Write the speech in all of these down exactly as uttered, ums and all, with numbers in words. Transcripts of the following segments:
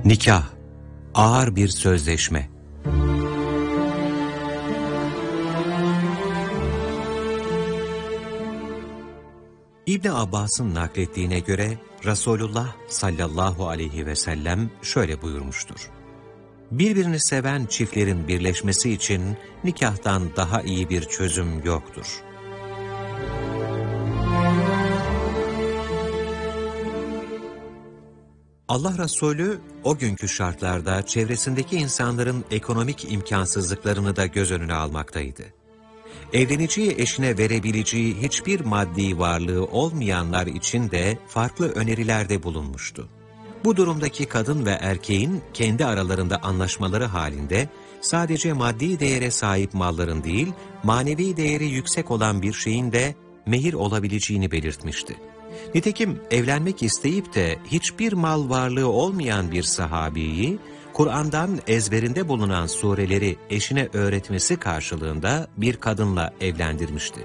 Nikah, ağır bir sözleşme. İbn Abbas'ın naklettiğine göre Resulullah sallallahu aleyhi ve sellem şöyle buyurmuştur: birbirini seven çiftlerin birleşmesi için nikahtan daha iyi bir çözüm yoktur. Allah Resulü o günkü şartlarda çevresindeki insanların ekonomik imkansızlıklarını da göz önüne almaktaydı. Evleneceği eşine verebileceği hiçbir maddi varlığı olmayanlar için de farklı önerilerde bulunmuştu. Bu durumdaki kadın ve erkeğin kendi aralarında anlaşmaları halinde sadece maddi değere sahip malların değil, manevi değeri yüksek olan bir şeyin de mehir olabileceğini belirtmişti. Nitekim evlenmek isteyip de hiçbir mal varlığı olmayan bir sahabiyi, Kur'an'dan ezberinde bulunan sureleri eşine öğretmesi karşılığında bir kadınla evlendirmişti.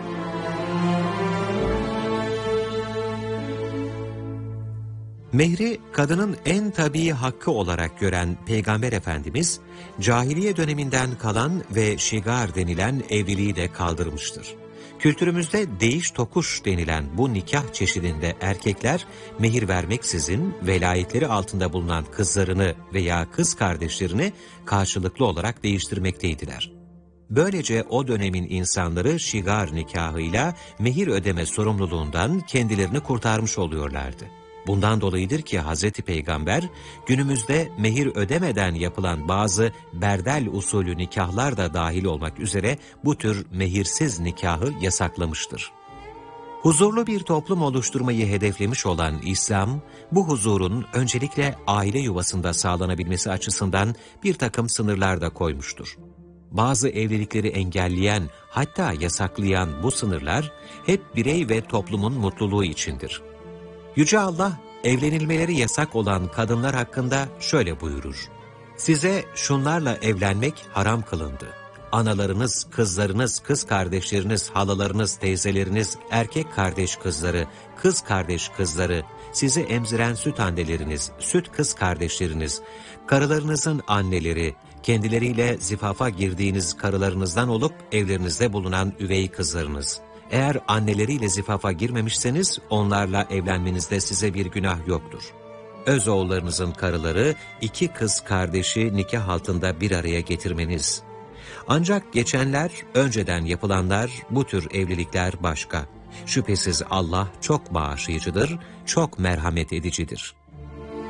Mehri kadının en tabii hakkı olarak gören Peygamber Efendimiz, cahiliye döneminden kalan ve şigar denilen evliliği de kaldırmıştır. Kültürümüzde değiş tokuş denilen bu nikah çeşidinde erkekler mehir vermeksizin velayetleri altında bulunan kızlarını veya kız kardeşlerini karşılıklı olarak değiştirmekteydiler. Böylece o dönemin insanları şigar nikahıyla mehir ödeme sorumluluğundan kendilerini kurtarmış oluyorlardı. Bundan dolayıdır ki Hazreti Peygamber günümüzde mehir ödemeden yapılan bazı berdel usulü nikahlar da dahil olmak üzere bu tür mehirsiz nikahı yasaklamıştır. Huzurlu bir toplum oluşturmayı hedeflemiş olan İslam, bu huzurun öncelikle aile yuvasında sağlanabilmesi açısından bir takım sınırlar da koymuştur. Bazı evlilikleri engelleyen, hatta yasaklayan bu sınırlar hep birey ve toplumun mutluluğu içindir. Yüce Allah, evlenilmeleri yasak olan kadınlar hakkında şöyle buyurur: size şunlarla evlenmek haram kılındı. Analarınız, kızlarınız, kız kardeşleriniz, halalarınız, teyzeleriniz, erkek kardeş kızları, kız kardeş kızları, sizi emziren süt anneleriniz, süt kız kardeşleriniz, karılarınızın anneleri, kendileriyle zifafa girdiğiniz karılarınızdan olup evlerinizde bulunan üvey kızlarınız. Eğer anneleriyle zifafa girmemişseniz onlarla evlenmenizde size bir günah yoktur. Öz oğullarınızın karıları, iki kız kardeşi nikah altında bir araya getirmeniz. Ancak geçenler, önceden yapılanlar, bu tür evlilikler başka. Şüphesiz Allah çok bağışlayıcıdır, çok merhamet edicidir.